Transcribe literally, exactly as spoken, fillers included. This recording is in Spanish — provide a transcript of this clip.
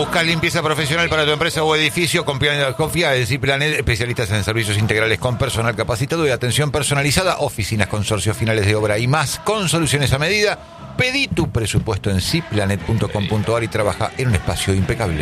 Busca limpieza profesional para tu empresa o edificio. Confía, confía en Ciplanet, especialistas en servicios integrales con personal capacitado y atención personalizada, oficinas, consorcios, finales de obra y más, con soluciones a medida. Pedí tu presupuesto en ciplanet punto com punto ar y trabaja en un espacio impecable.